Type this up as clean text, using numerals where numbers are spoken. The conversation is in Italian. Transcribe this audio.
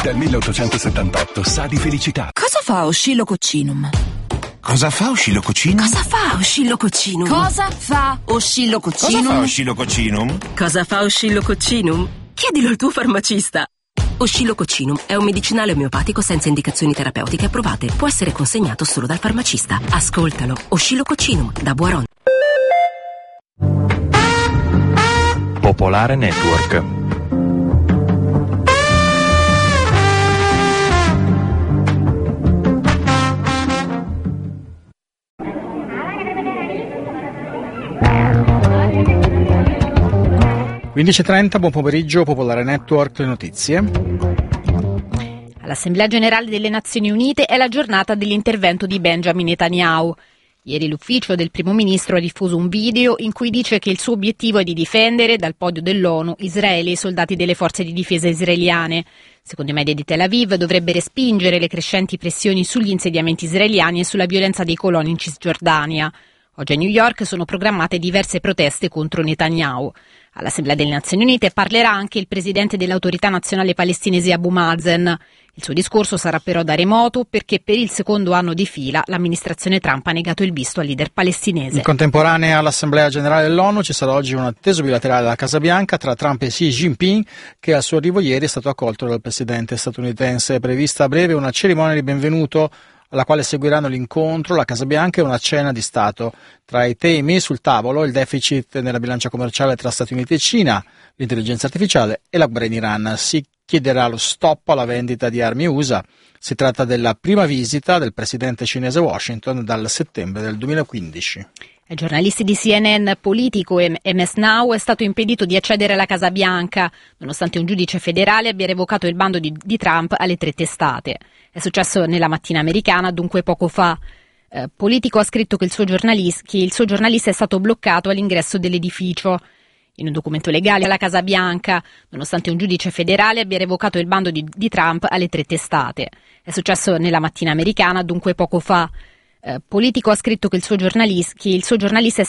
Dal 1878 sa di felicità. Cosa fa Oscillococcinum? Cosa fa Oscillococcinum? Cosa fa Oscillococcinum? Cosa fa Oscillococcinum? Cosa fa Oscillococcinum? Cosa fa Oscillococcinum? Chiedilo al tuo farmacista. Oscillococcinum è un medicinale omeopatico senza indicazioni terapeutiche approvate. Può essere consegnato solo dal farmacista. Ascoltalo. Oscillococcinum da Boiron. Popolare Network. (15:30), buon pomeriggio, Popolare Network, le notizie. All'Assemblea Generale delle Nazioni Unite è la giornata dell'intervento di Benjamin Netanyahu. Ieri l'ufficio del primo ministro ha diffuso un video in cui dice che il suo obiettivo è di difendere dal podio dell'ONU Israele e i soldati delle forze di difesa israeliane. Secondo i media di Tel Aviv dovrebbe respingere le crescenti pressioni sugli insediamenti israeliani e sulla violenza dei coloni in Cisgiordania. Oggi a New York sono programmate diverse proteste contro Netanyahu. All'Assemblea delle Nazioni Unite parlerà anche il presidente dell'Autorità Nazionale Palestinese Abu Mazen. Il suo discorso sarà però da remoto perché per il secondo anno di fila l'amministrazione Trump ha negato il visto al leader palestinese. In contemporanea all'Assemblea Generale dell'ONU ci sarà oggi un atteso bilaterale alla Casa Bianca tra Trump e Xi Jinping, che al suo arrivo ieri è stato accolto dal presidente statunitense. È prevista a breve una cerimonia di benvenuto alla quale seguiranno l'incontro, la Casa Bianca e una cena di Stato. Tra i temi sul tavolo il deficit nella bilancia commerciale tra Stati Uniti e Cina, l'intelligenza artificiale e la guerra in Iran. Si chiederà lo stop alla vendita di armi USA. Si tratta della prima visita del presidente cinese a Washington dal settembre del 2015. Ai giornalisti di CNN, Politico e MS Now è stato impedito di accedere alla Casa Bianca, nonostante un giudice federale abbia revocato il bando di Trump alle 3 testate. È successo nella mattina americana, dunque poco fa. Politico ha scritto che il suo giornalista è stato bloccato all'ingresso dell'edificio. In un documento legale alla Casa Bianca, nonostante un giudice federale abbia revocato il bando di Trump alle 3 testate. È successo nella mattina americana, dunque poco fa. Politico ha scritto che il suo giornalista è